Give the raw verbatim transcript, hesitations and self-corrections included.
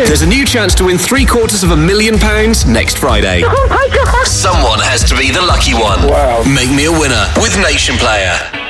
There's a new chance to win three quarters of a million pounds next Friday. Oh my God. Someone has to be the lucky one. Wow. Make me a winner with Nation Player.